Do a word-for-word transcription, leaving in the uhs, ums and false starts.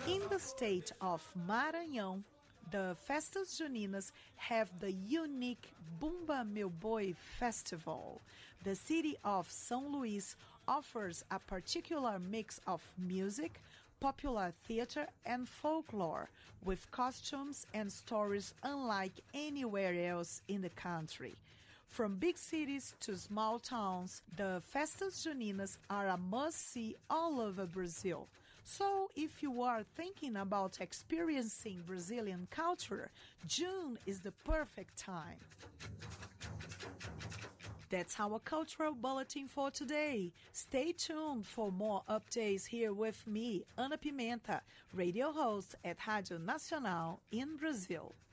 In the state of Maranhão, the Festas Juninas have the unique Bumba Meu Boi Festival. The city of São Luís offers a particular mix of music, popular theater, and folklore, with costumes and stories unlike anywhere else in the country. From big cities to small towns, the Festas Juninas are a must-see all over Brazil. So if you are thinking about experiencing Brazilian culture, June is the perfect time. That's our cultural bulletin for today. Stay tuned for more updates here with me, Ana Pimenta, radio host at Rádio Nacional in Brazil.